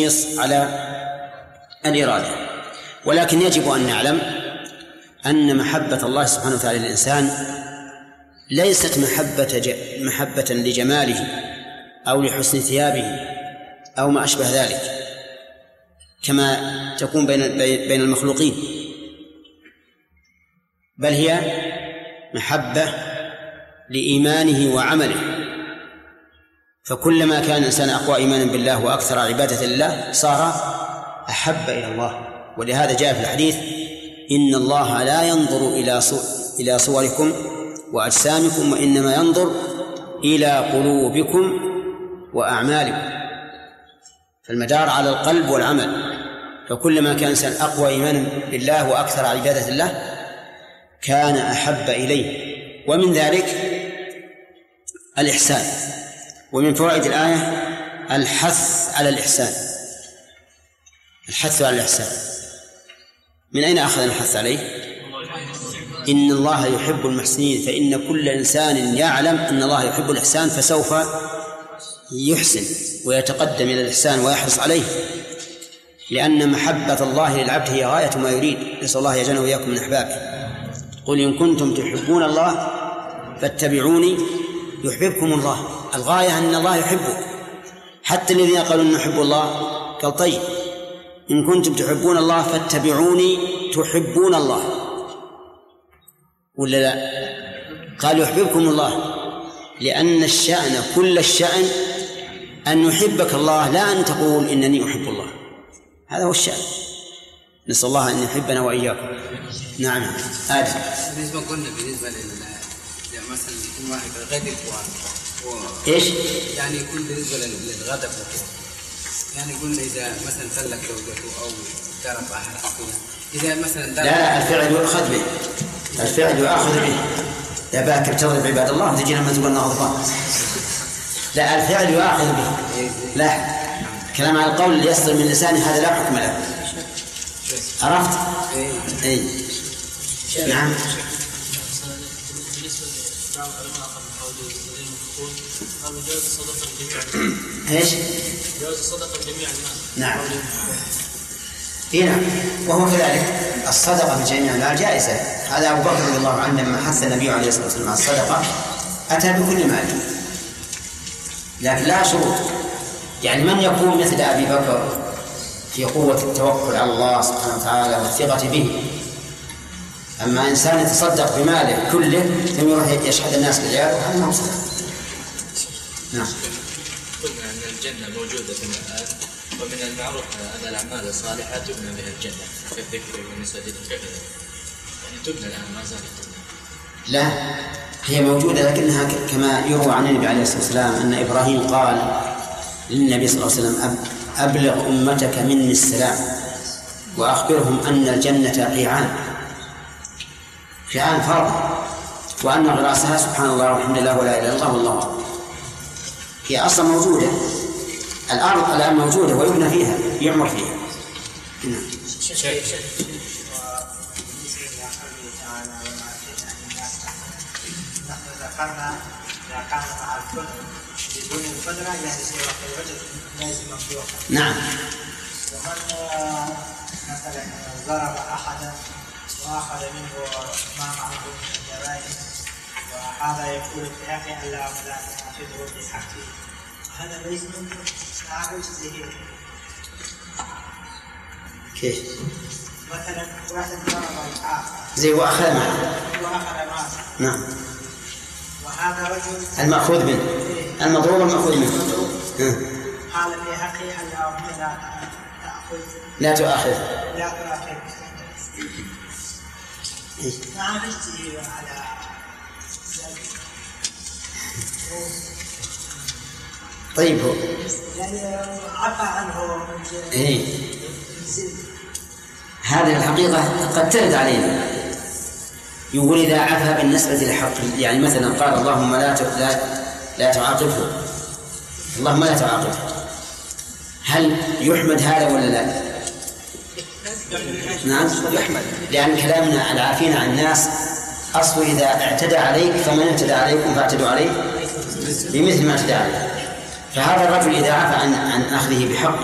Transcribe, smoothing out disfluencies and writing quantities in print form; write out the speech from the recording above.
على الإرادة. ولكن يجب أن نعلم أن محبة الله سبحانه وتعالى للإنسان ليست محبة لجماله أو لحسن ثيابه أو ما أشبه ذلك كما تكون بين المخلوقين، بل هي محبة لإيمانه وعمله. فكلما كان الإنسان أقوى إيمانا بالله وأكثر عبادة لله صار أحب إلى الله. ولهذا جاء في الحديث: إن الله لا ينظر إلى صوركم وأجسامكم وإنما ينظر إلى قلوبكم وأعمالكم. فالمدار على القلب والعمل. فكلما كان الإنسان أقوى إيمانا بالله وأكثر عبادة الله كان أحب إليه. ومن ذلك الإحسان. ومن فوائد الآية الحث على الإحسان. الحث على الإحسان من أين أخذ الحث عليه؟ إن الله يحب المحسنين. فإن كل إنسان يعلم أن الله يحب الإحسان فسوف يحسن ويتقدم إلى الإحسان ويحرص عليه، لأن محبة الله للعبد هي غاية ما يريد. نسأل الله يجعلنا وإياكم من أحبابه. قل إن كنتم تحبون الله فاتبعوني يحببكم الله. الغاية أن الله يحبك. حتى الذين قالوا إن نحب الله قال: طيب إن كنتم تحبون الله فاتبعوني تحبون الله، ولا لا؟ قال يحببكم الله، لأن الشأن كل الشأن أن يحبك الله، لا أن تقول إنني أحب الله. هذا هو الشأن. نسأل الله أن يحبنا وإياكم. نعم. آدم. بالنسبة مثلا يكون واحد غدر إيش؟ يعني يكون بالنسبة للغدر يعني يقول إذا مثلا فلك زوجته أو ضرب أحد إذا مثلا لا، الفعل يؤخذ به. الفعل يؤخذ به. يا باكر تضرب عباد الله تجينا لما تقول أنه غضبان. لا، الفعل يؤخذ به. لا، كلام على القول اللي يصدر من لسانه هذا لا حكم له. عرفت؟ أي نعم. ايش؟ جواز الصدقة لجميع الناس. نعم. نعم. وهو كذلك الصدقة لجميع المال جائزة. هذا أبو بكر رضي الله عنه لما حث النبي عليه الصلاة والسلام على الصدقة أتى بكل مال، لكن لا شروط. يعني من يكون مثل أبي بكر في قوة التوكل على الله سبحانه وتعالى والثقة به. أما إنسان يتصدق بماله كله ثم يروح يشهد الناس بالعيال هذا ما هو صدقة. نعم. قلنا أن الجنة موجودة في الآن، ومن المعروف أن الأعمال الصالحة تبنى بها الجنة كالذكر والنساء كذا، يعني تبنى الآن ما زالت تبنى. لا، هي موجودة لكنها كما يروى عن النبي عليه الصلاة والسلام أن إبراهيم قال للنبي صلى الله عليه وسلم: أبلغ أمتك مني السلام وأخبرهم أن الجنة قيعان فرض، وأن غراسها سبحان الله والحمد لله ولا إله إلا الله والله أكبر. هي أصلا موجودة. الأرض الآن موجودة ويبنى فيها يعمر فيها. نعم. ومن مثلا ضرب أحدا وأخذ منه ما معه من الجرائم وهذا يقول في حقه ألا تأخذه في حقه، هذا ليس معه زهير. كيف؟ مثلا واحد ضرب الآخر زي وأخذ معه. نعم. وهذا رجل المأخوذ منه المضروب المأخوذ منه. قال في حقه ألا لا تؤاخذ. نعم. نجزيه على طيب هو يعني عفى عنه هذه الحقيقة قد ترد علينا. يقول إذا عفى بالنسبة للحق، يعني مثلا قال اللهم لا تعاقبه، اللهم لا تعاقبه، هل يحمد هذا ولا لا؟ نعم يحمد، لأن كلامنا العافين عن الناس أصل إذا اعتدى عليك فمن اعتدى عليكم فاعتدوا عليه بمثل ما اعتدى عليه. فهذا الرجل إذا عفى عن أخذه بحق